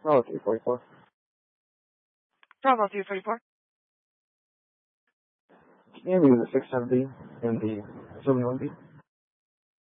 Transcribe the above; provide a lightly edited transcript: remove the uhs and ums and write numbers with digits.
Bravo 344. Bravo 344. Can you use the 670 and the 71B?